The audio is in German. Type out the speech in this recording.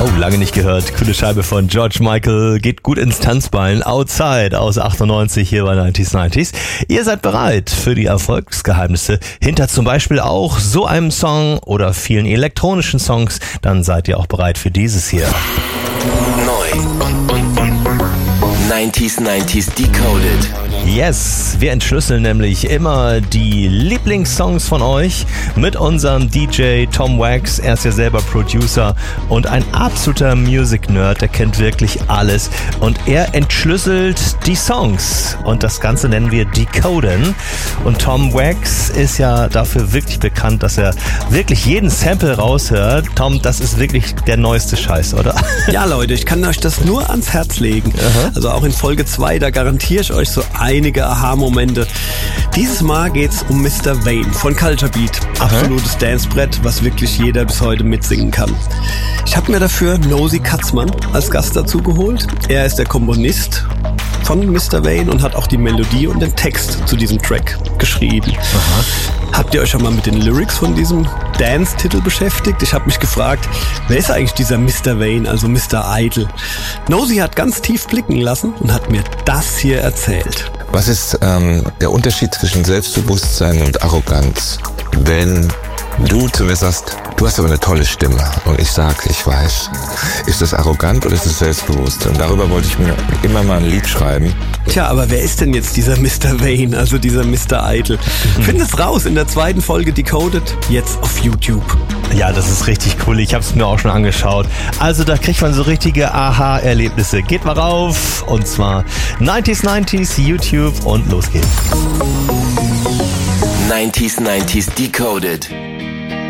Oh, lange nicht gehört. Coole Scheibe von George Michael. Geht gut ins Tanzbein. Outside aus 98 hier bei 90s. Ihr seid bereit für die Erfolgsgeheimnisse hinter zum Beispiel auch so einem Song oder vielen elektronischen Songs. Dann seid ihr auch bereit für dieses hier. Neu und 90s Decoded. Yes, wir entschlüsseln nämlich immer die Lieblingssongs von euch mit unserem DJ Tom Wax. Er ist ja selber Producer und ein absoluter Music-Nerd, der kennt wirklich alles. Und er entschlüsselt die Songs und das Ganze nennen wir Decoden. Und Tom Wax ist ja dafür wirklich bekannt, dass er wirklich jeden Sample raushört. Tom, das ist wirklich der neueste Scheiß, oder? Ja, Leute, ich kann euch das nur ans Herz legen. Aha. Also auch in Folge 2, da garantiere ich euch so einige Aha-Momente. Dieses Mal geht's um Mr. Vane von Culture Beat. Absolutes Dancebrett, was wirklich jeder bis heute mitsingen kann. Ich habe mir dafür Nosy Katzmann als Gast dazu geholt. Er ist der Komponist von Mr. Vane und hat auch die Melodie und den Text zu diesem Track geschrieben. Aha. Habt ihr euch schon mal mit den Lyrics von diesem Dance-Titel beschäftigt? Ich habe mich gefragt, wer ist eigentlich dieser Mr. Vane, also Mr. Idle? Nosy hat ganz tief blicken lassen und hat mir das hier erzählt. Was ist der Unterschied zwischen Selbstbewusstsein und Arroganz? Wenn du zu mir sagst, du hast aber eine tolle Stimme und ich sag, ich weiß, ist das arrogant oder ist es selbstbewusst? Und darüber wollte ich mir immer mal ein Lied schreiben. Tja, aber wer ist denn jetzt dieser Mr. Vane, also dieser Mr. Idle? Findet's raus in der 2. Folge Decoded, jetzt auf YouTube. Ja, das ist richtig cool. Ich habe es mir auch schon angeschaut. Also da kriegt man so richtige Aha-Erlebnisse. Geht mal rauf und zwar 90s YouTube und los geht's. 90s Decoded.